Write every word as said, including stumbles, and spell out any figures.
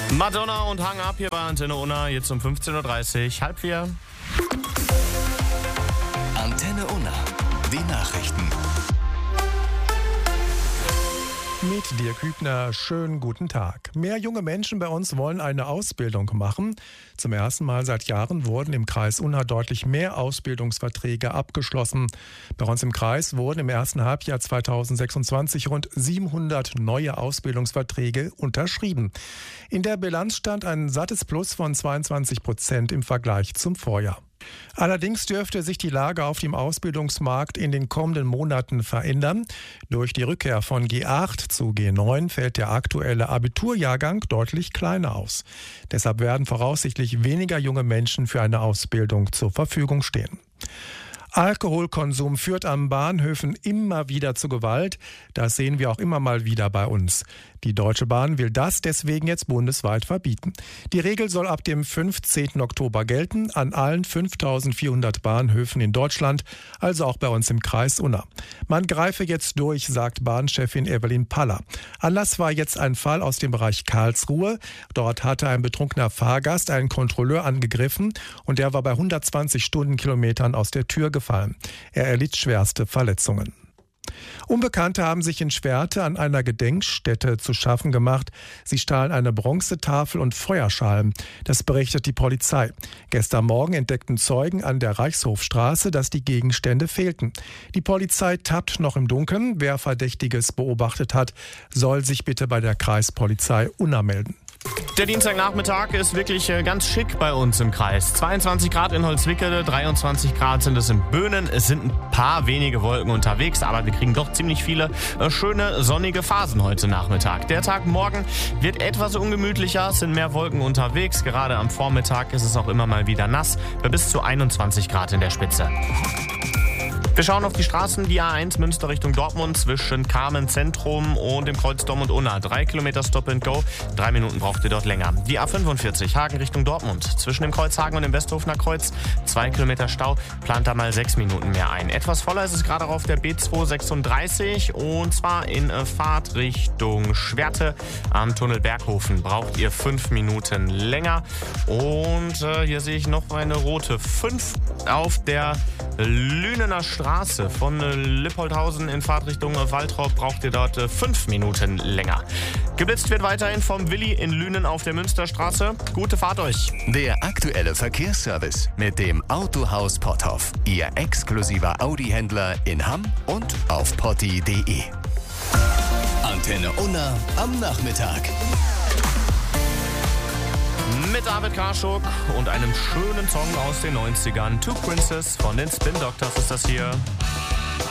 Madonna und Hang Up hier bei Antenne Unna, jetzt um fünfzehn Uhr dreißig, halb vier. Antenne Unna, die Nachrichten. Mit Dirk Hübner, schönen guten Tag. Mehr junge Menschen bei uns wollen eine Ausbildung machen. Zum ersten Mal seit Jahren wurden im Kreis Unna deutlich mehr Ausbildungsverträge abgeschlossen. Bei uns im Kreis wurden im ersten Halbjahr zweitausendsechsundzwanzig rund siebenhundert neue Ausbildungsverträge unterschrieben. In der Bilanz stand ein sattes Plus von zweiundzwanzig Prozent im Vergleich zum Vorjahr. Allerdings dürfte sich die Lage auf dem Ausbildungsmarkt in den kommenden Monaten verändern. Durch die Rückkehr von G acht zu G neun fällt der aktuelle Abiturjahrgang deutlich kleiner aus. Deshalb werden voraussichtlich weniger junge Menschen für eine Ausbildung zur Verfügung stehen. Alkoholkonsum führt an Bahnhöfen immer wieder zu Gewalt. Das sehen wir auch immer mal wieder bei uns. Die Deutsche Bahn will das deswegen jetzt bundesweit verbieten. Die Regel soll ab dem fünfzehnten Oktober gelten, an allen fünftausendvierhundert Bahnhöfen in Deutschland, also auch bei uns im Kreis Unna. Man greife jetzt durch, sagt Bahnchefin Evelyn Paller. Anlass war jetzt ein Fall aus dem Bereich Karlsruhe. Dort hatte ein betrunkener Fahrgast einen Kontrolleur angegriffen und der war bei hundertzwanzig Stundenkilometern aus der Tür gefallen. Er erlitt schwerste Verletzungen. Unbekannte haben sich in Schwerte an einer Gedenkstätte zu schaffen gemacht. Sie stahlen eine Bronzetafel und Feuerschalen. Das berichtet die Polizei. Gestern Morgen entdeckten Zeugen an der Reichshofstraße, dass die Gegenstände fehlten. Die Polizei tappt noch im Dunkeln. Wer Verdächtiges beobachtet hat, soll sich bitte bei der Kreispolizei Unna melden. Der Dienstagnachmittag ist wirklich ganz schick bei uns im Kreis. zweiundzwanzig Grad in Holzwickede, dreiundzwanzig Grad sind es in Böhnen. Es sind ein paar wenige Wolken unterwegs, aber wir kriegen doch ziemlich viele schöne sonnige Phasen heute Nachmittag. Der Tag morgen wird etwas ungemütlicher, es sind mehr Wolken unterwegs. Gerade am Vormittag ist es auch immer mal wieder nass, bei bis zu einundzwanzig Grad in der Spitze. Wir schauen auf die Straßen, die A eins Münster Richtung Dortmund zwischen Carmen Zentrum und dem Kreuz Dortmund Unna. Drei Kilometer Stop and Go, drei Minuten braucht ihr dort länger. Die A fünfundvierzig Hagen Richtung Dortmund zwischen dem Kreuz Hagen und dem Westhofener Kreuz. Zwei Kilometer Stau, plant da mal sechs Minuten mehr ein. Etwas voller ist es gerade auf der B zweihundertsechsunddreißig und zwar in Fahrt Richtung Schwerte am Tunnel Berghofen. Braucht ihr fünf Minuten länger. Und äh, hier sehe ich noch eine rote fünf auf der Lünener Straße von Lippoldhausen in Fahrtrichtung Waltrop braucht ihr dort fünf Minuten länger. Geblitzt wird weiterhin vom Willi in Lünen auf der Münsterstraße. Gute Fahrt euch. Der aktuelle Verkehrsservice mit dem Autohaus Potthoff. Ihr exklusiver Audi-Händler in Hamm und auf potti punkt de. Antenne Unna am Nachmittag. Mit David Karschuk und einem schönen Song aus den neunzigern. Two Princes von den Spin Doctors ist das hier.